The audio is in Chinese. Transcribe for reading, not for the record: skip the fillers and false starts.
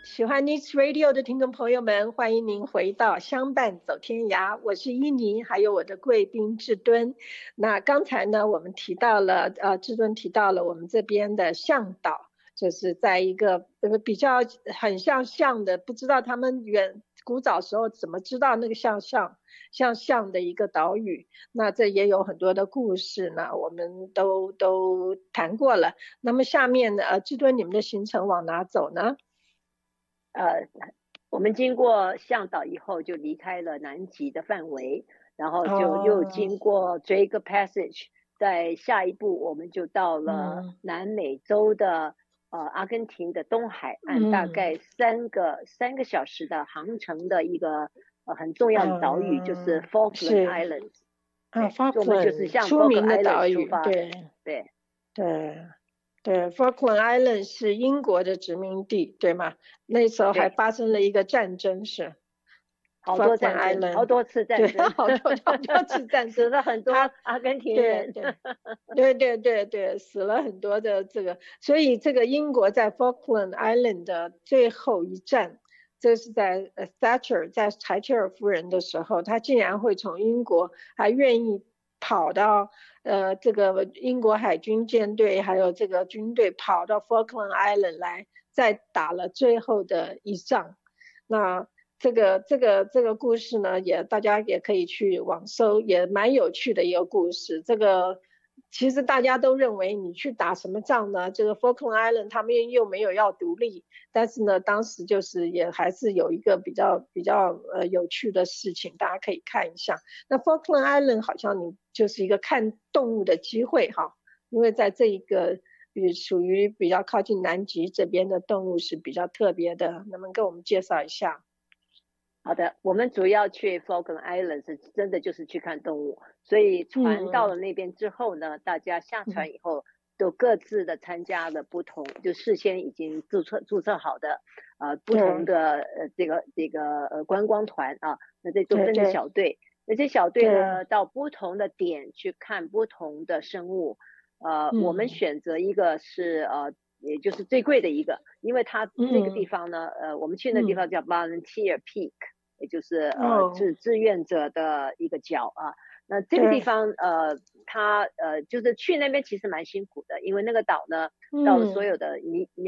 喜欢 News Radio 的听众朋友们，欢迎您回到相伴走天涯，我是依妮，还有我的贵宾志敦。那刚才呢，我们提到了，志敦提到了我们这边的向导，就是在一个比较很像的，不知道他们古早时候怎么知道那个像的一个岛屿。那这也有很多的故事呢，我们都谈过了。那么下面呢，志敦，你们的行程往哪走呢？ 我们经过向导以后就离开了南极的范围，然后就又经过 Drake Passage，在下一步我们就到了南美洲的阿根廷的东海岸，大概三个小时的航程的一个很重要的岛屿，就是 Falkland Islands。我们就是向 Falkland Islands 出发。 对 Falkland Island 是英国的殖民地，对吗？那时候还发生了一个战争，是好多战争，好多次战争， 好多次战争， 死了很多阿根廷人。 对，死了很多的这个，所以这个英国在 Falkland Island 的最后一战，这是在Thatcher 在柴切尔夫人的时候，他竟然会从英国还愿意跑到这个英国海军舰队还有这个军队跑到 Falkland Island 来，再打了最后的一仗。那这个故事呢，大家也可以去网搜，也蛮有趣的一个故事。这个其实大家都认为你去打什么仗呢？这个 Falkland Island 他们又没有要独立，但是呢，当时就是也还是有一个比较有趣的事情，大家可以看一下。那 Falkland Island 好像你就是一个看动物的机会哈，因为在这一个属于比较靠近南极这边的动物是比较特别的，能不能跟我们介绍一下？ 好的，我们主要去 Falkland Islands 真的就是去看动物，所以船到了那边之后呢，大家下船以后都各自的参加了不同，就事先已经注册好的不同的这个观光团啊，那这都分成小队，那这小队呢到不同的点去看不同的生物，我们选择一个是也就是最贵的一个，因为它这个地方呢，我们去的地方叫 Volunteer Peak， 也就是志愿者的一个角啊。那这个地方它就是去那边其实蛮辛苦的，因为那个岛呢，到了所有的你